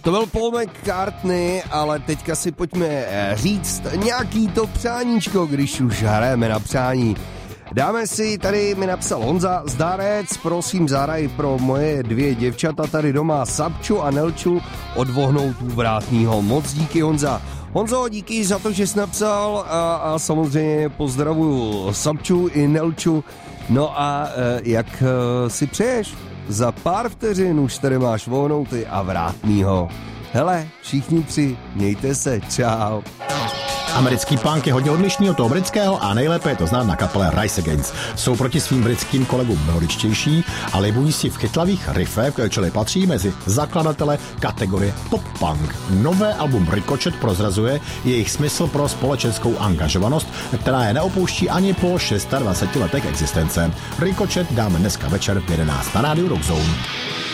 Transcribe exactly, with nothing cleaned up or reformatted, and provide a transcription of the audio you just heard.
To byl Paul McCartney, ale teďka si pojďme říct nějaký to přáníčko, když už hrajeme na přání. Dáme si, tady mi napsal Honza, zdárec, prosím záraj pro moje dvě děvčata tady doma, Sabču a Nelču, od vohnoutů vrátního. Moc díky, Honza. Honzo, díky za to, že jsi napsal a, a samozřejmě pozdravuju Sabču i Nelču. No a e, jak e, si přeješ? Za pár vteřin už tady máš vohnouty a vrátnýho. Hele, všichni tři, mějte se, čau. Americký punk je hodně odlišný od toho britského a nejlépe je to znát na kapele Rise Against. Jsou proti svým britským kolegům melodičtější a libují si v chytlavých riffech, čili patří mezi zakladatele kategorie pop punk. Nové album Ricochet prozrazuje jejich smysl pro společenskou angažovanost, která je neopouští ani po dvaceti šesti letech existence. Ricochet dáme dneska večer v jedenáct na rádiu Rock Zone.